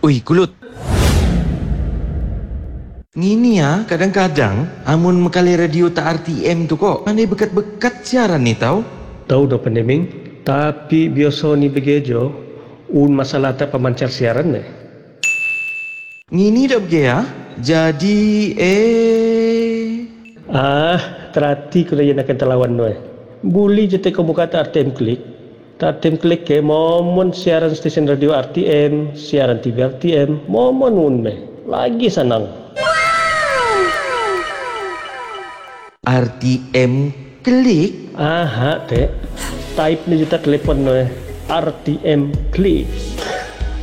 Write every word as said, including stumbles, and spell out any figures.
Ui, Kulut. Ngini ya, kadang-kadang amun mekali radio tak R T M tu kok pandai bekat-bekat siaran ni tau. Tahu dah pandeming, tapi biasa ni begejo un masalah tak pemancar siaran ni. Ngini dah bege ya. Jadi eh Ah, terhati kalau yang akan terlawan tu. Buli je te kamu kata R T M klik. R T M klik ke momon siaran stesen radio R T M, siaran T V R T M, momon un me. Lagi senang. R T M klik. Aha, te. Type ni juta telepon no. R T M klik.